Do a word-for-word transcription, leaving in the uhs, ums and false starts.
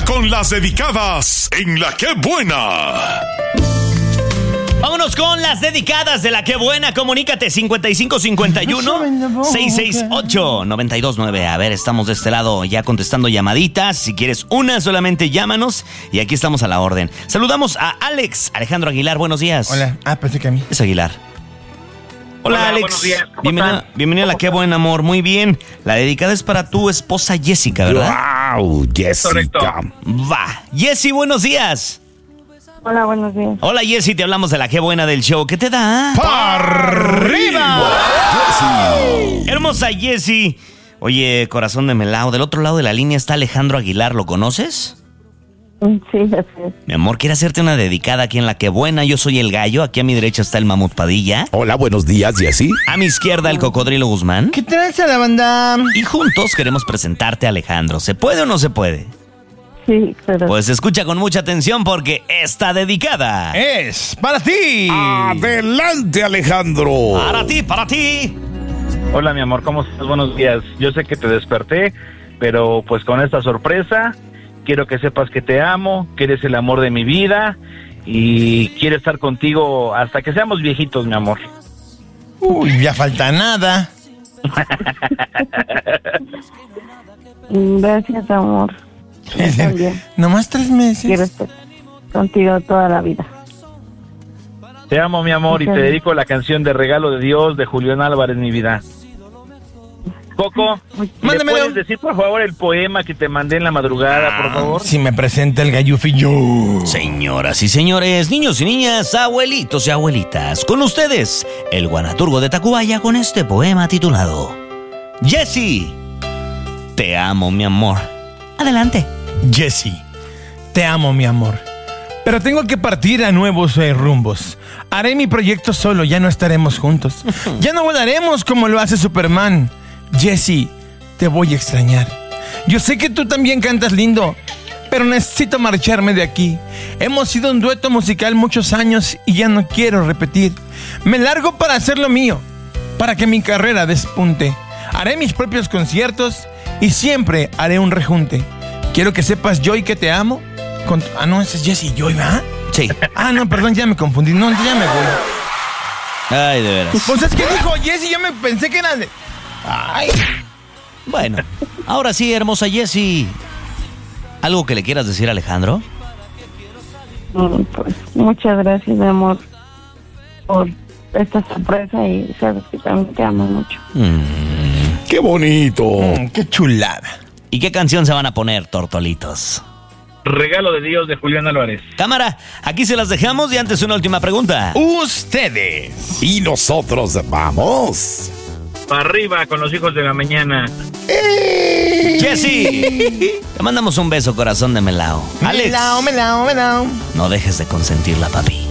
Ahora con las dedicadas en La Qué Buena. Vámonos con las dedicadas de La Qué Buena. Comunícate cincuenta y cinco cincuenta y uno, seiscientos sesenta y ocho, noventa y dos nueve. A ver, estamos de este lado ya contestando llamaditas. Si quieres una, solamente llámanos y aquí estamos a la orden. Saludamos a Alex Alejandro Aguilar. Buenos días. Hola. Ah, pensé que a mí. Es Aguilar. Hola, Hola, Alex. buenos días. ¿Cómo Bienvenido, están? bienvenido a La Qué Buena, amor. Muy bien. La dedicada es para tu esposa Jessica, ¿verdad? ¡Wow! Jessica. Correcto. Va. Jessy, buenos días. Hola, buenos días. Hola, Jessy, te hablamos de La Qué Buena del show. ¿Qué te da? ¡Para arriba! Hermosa Jessy. Oye, corazón de melao, del otro lado de la línea está Alejandro Aguilar. ¿Lo conoces? Sí, así es. Mi amor, quiere hacerte una dedicada aquí en La Qué Buena. Yo soy el gallo. Aquí a mi derecha está el mamut Padilla. Hola, buenos días, Jessy. A mi izquierda el cocodrilo Guzmán. ¿Qué traes a la banda? Y juntos queremos presentarte a Alejandro. ¿Se puede o no se puede? Sí, pero Pues escucha con mucha atención porque está dedicada. Es para ti. Adelante, Alejandro. Para ti, para ti. Hola, mi amor, ¿cómo estás? Buenos días. Yo sé que te desperté, pero pues con esta sorpresa, quiero que sepas que te amo, que eres el amor de mi vida y quiero estar contigo hasta que seamos viejitos, mi amor. Uy, ya falta nada. gracias, amor. Yo también Nomás tres meses. quiero estar contigo toda la vida. Te amo, mi amor, y te Ok. dedico la canción de Regalo de Dios de Julián Álvarez, mi vida. Coco, ¿me Mándamelo. puedes decir por favor el poema que te mandé en la madrugada, por favor? Si me presenta el gallufillo. Señoras y señores, niños y niñas, abuelitos y abuelitas, con ustedes, el guanaturgo de Tacubaya con este poema titulado Jessy, te amo, mi amor. Adelante. Jessy, te amo, mi amor. Pero tengo que partir a nuevos eh, rumbos. Haré mi proyecto solo, ya no estaremos juntos. Ya no volaremos como lo hace Superman. Jessy, te voy a extrañar. Yo sé que tú también cantas lindo, pero necesito marcharme de aquí. Hemos sido un dueto musical muchos años y ya no quiero repetir. Me largo para hacer lo mío, para que mi carrera despunte. Haré mis propios conciertos y siempre haré un rejunte. Quiero que sepas, Joy, que te amo. Con... Ah, no, ese es Jessy Joy, ¿verdad? Sí. Ah, no, perdón, ya me confundí. No, ya me voy. Ay, de veras. Pues es que dijo Jessy, yo me pensé que era de... Ay. Bueno, ahora sí, hermosa Jessy. ¿Algo que le quieras decir a Alejandro? Mm, Pues muchas gracias, mi amor, por esta sorpresa y sabes que también te amo mucho. Mm. ¡Qué bonito! Mm, qué chulada. ¿Y qué canción se van a poner, tortolitos? Regalo de Dios de Julián Álvarez. Cámara, aquí se las dejamos y antes una última pregunta. Ustedes. Y nosotros vamos. Para arriba con los hijos de la mañana. Jessy, te mandamos un beso, corazón de melao. Alex, Melao, melao, melao. no dejes de consentirla, papi.